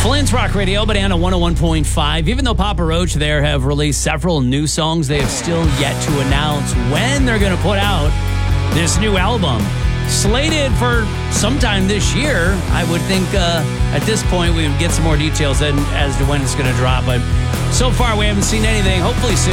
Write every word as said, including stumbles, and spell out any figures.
Flint's Rock Radio, Banana one oh one point five. Even though Papa Roach there have released several new songs, they have still yet to announce when they're going to put out this new album. Slated for sometime this year. I would think uh, at this point we would get some more details then as to when it's going to drop. But so far we haven't seen anything. Hopefully soon.